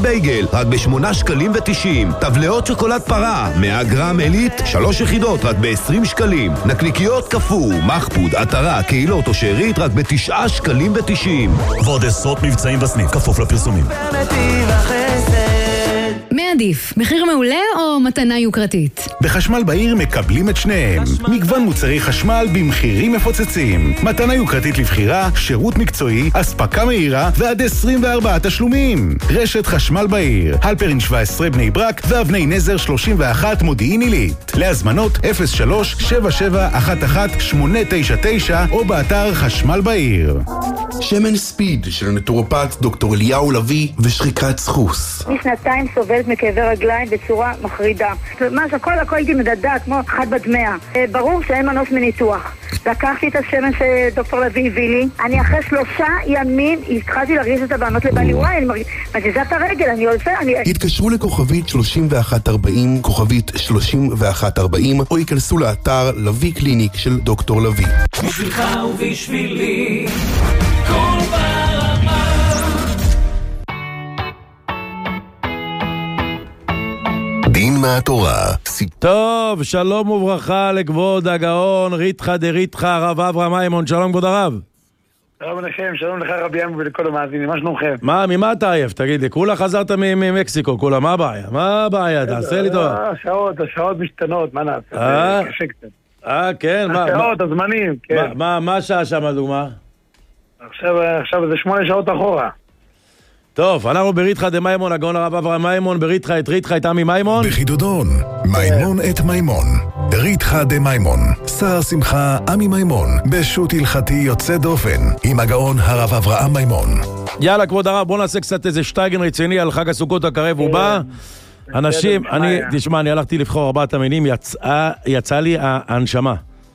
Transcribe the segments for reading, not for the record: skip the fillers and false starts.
בייגל, רק ב8 שקלים ו90. טבלאות שוקולד פרה, 100 גרם עילית, 3 יחידות, רק ב20 שקלים. נקניקיות קפוא, מחפוד, עטרה, קהילות או שארית, רק ב9 שקלים ו90. ועוד עשרות מבצעים בסניף, כפוף לפרסומים. מה עדיף, מחיר מעולה או מתנה יוקרתית? בחשמל בעיר מקבלים את שניהם. מגוון מוצרי חשמל במחירים מפוצצים. מתנה יוקרתית לבחירה, שירות מקצועי, אספקה מהירה ועד 24 תשלומים. רשת חשמל בעיר, הלפרין 17 בני ברק ואבני נזר 31 מודיעין עילית. להזמנות 03-7711-899 או באתר חשמל בעיר. שמן ספיד של נטורופט דוקטור אליהו לוי ושחיקת סחוס. משנתיים סובלת מכאבי רגליים בצורה מחרידה. ממש הכל הייתי מדדה כמו אחת בת 100. ברור שאין מנוס מניתוח. לקחתי את השמן שדוקטור לוי הביא לי. אני אחרי 3 ימים התחלתי להרגיש את הבנות לבעלי. וואי, אני מזיזה את הרגל, אני עושה... התקשרו לכוכבית 3140, כוכבית 3140, או ייכנסו לאתר לוי קליניק של דוקטור לוי. בשבילך ובשבילי כל ברמה. דין מהתורה. טוב, שלום וברכה לכבוד הגאון ריתחא דריתחא הרב אברהם מימון. שלום כבוד הרב. שלום לכם, שלום לך רבי ים ולכל המאזינים, מה שלומכם? ממה אתה עייף? תגיד לי, כולה חזרת ממקסיקו, כולה, מה הבעיה? מה הבעיה? תעשה לי טוב. השעות משתנות, מה נעשה? קשה קצת. כן, השעות, הזמנים, כן. מה השעה שם הדוגמה? עכשיו זה 8 שעות אחורה. טוב, אנחנו בריתחא דמימון, הגאון הרב אברהם מימון, בריתחא את ריתחא את עמי מימון. בחידודון, מימון את מימון. ריתחא דמימון, שר שמחה עמי מימון, בשו"ת הלכתי יוצא דופן, עם הגאון הרב אברהם מימון. יאללה כבוד הרב, בוא נעשה קצת איזה שטייגן רציני על חג הסוכות הקרב ובא. אנשים, תשמע, אני הלכתי לבחור 4 המינים, יצא לי הנשמה.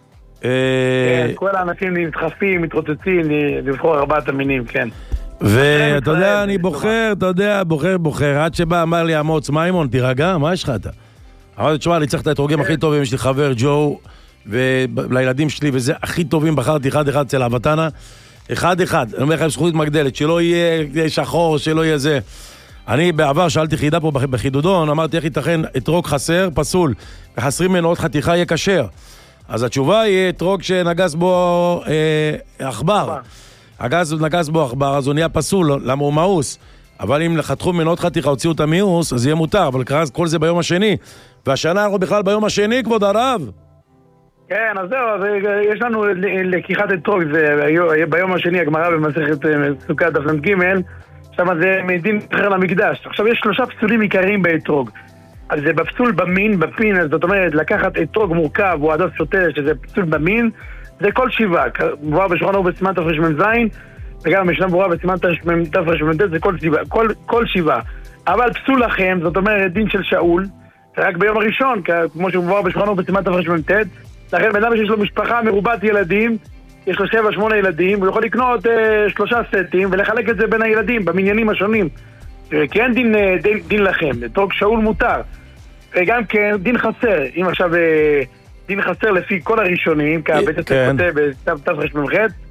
כל האנשים מתחפים, מתרוצצים לבחור 4 המינים, כן. ואתה יודע, אני בוחר, אתה יודע, בוחר, עד שבא אמר לי אמוץ מימון, תירגע, מה יש לך אתה? אמרתי, תשמע, אני צריך את האתרוגים הכי טובים, יש לי חבר ג'ו, ולילדים שלי, וזה הכי טובים, בחרתי 1-1 אצל אבטנה, 1-1, אני אומר לכם זכות מגדלת, שלא יהיה שחור, שלא יהיה זה. אני בעבר שאלתי חידה פה בחידודון, אמרתי, איך ייתכן אתרוג חסר, פסול, וחסרים ממנו עוד חתיכה, יהיה כשר. אז התשובה היא אתרוג שנגס בו עכבר. נגס בו עכבר, אז הוא נהיה פסול, למה הוא מאוס. אבל אם חתכו ממנו עוד חתיכה, הוציאו את המיאוס, אז יהיה מותר, אבל קרה כל זה ביום השני. והשנה אנחנו בכלל ביום השני, כבוד הרב. כן, אז זהו, יש לנו לקיחת אתרוג, זה ביום השני, הגמרא במסכת סוכת דף ג', שם זה מדין אחר למקדש. עכשיו יש 3 פסולים עיקריים באתרוג. אז זה בפסול במין, בפין, זאת אומרת, לקחת אתרוג מורכב, או הדף שוטה, שזה פסול במין, זה כל 7, מבואר בשולחן ערוך בסימן תרמ"ז, וגם משנה ברורה בסימן תרמ"ט, זה כל 7. אבל פסול לכם, זאת אומרת, דין של שאול, רק ביום הראשון, כמו שמבואר בשולחן ערוך בסימן תרמ"ט, לכן בן אדם שיש לו משפחה מרובת ילדים, יש לו 7-8 ילדים, הוא יכול לקנות 3 סטים ולחלק את זה בין הילדים במניינים השונים. כי אין דין לכם, אתרוג שאול מותר. וגם כן, דין חסר, אם עכשיו דין חסר לפי כל הראשונים, כי הבית הספר כותב תרמ"ח,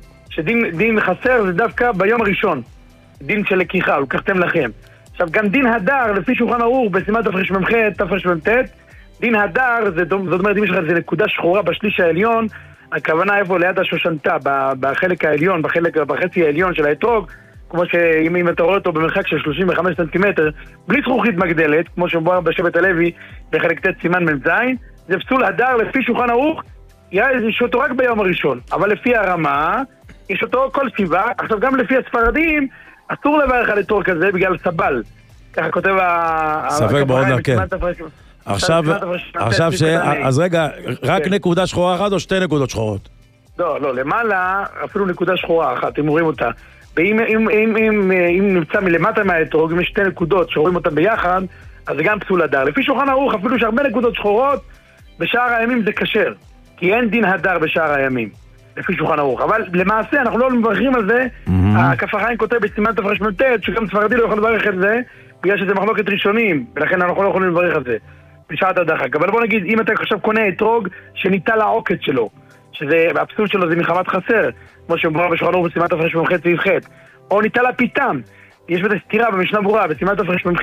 שדין חסר זה דווקא ביום הראשון, דין של לקיחה, הוא לקחתם לכם. עכשיו גם דין הדר, לפי שולחן ערוך בסימן תרמ"ח, תרמ"ט, דין הדר, זאת אומרת אם יש לך איזה נקודה שחורה בשליש העליון, הכוונה איפה ליד השושנתה, בחלק העליון, בחצי העליון של האתרוג, כמו שאם אתה רואה אותו במרחק של 35 סנטימטר, בלי זכוכית מגדלת, כמו שמבואר בשבט הלוי בחלק ט' סימן מ"ז, זה פסול הדר לפי שולחן ערוך, יש אותו רק ביום הראשון, אבל לפי הרמה, יש אותו כל 7, עכשיו גם לפי הספרדים, אסור לברך על אתרוג כזה בגלל סבל, ככה כותב ספק בעונה, כן. עכשיו אז רגע, רק נקודה שחורה אחת או 2 נקודות שחורות? לא, למעלה אפילו נקודה שחורה אחת, אם רואים אותה. ואם נמצא מלמטה מהאתרוג, אם יש 2 נקודות שרואים אותן ביחד, אז זה גם פסול הדר. לפי שולחן ערוך, אפילו שהרבה נקודות שחורות, בשאר הימים זה כשר. כי אין דין הדר בשאר הימים, לפי שולחן ערוך. אבל למעשה, אנחנו לא מברכים על זה. הכף החיים כותב בסימן תרמ"ט, שגם ספרדי לא יכול לברך על זה, בגלל שזה מחלוקת ראשונים, ולכן אנחנו לא יכולים לברך על זה. בשעת הדחק. אבל בוא נגיד, אם אתה עכשיו קונה אתרוג שניטל העוקץ שלו, שזה, הפסול שלו זה מלחמת חסר, כמו שמבואר בשולחן ערוך בסימן תרמ"ח סעיף ח', או ניטל הפיתם, יש בזה סתירה במשנה ברורה, בסימן תרמ"ח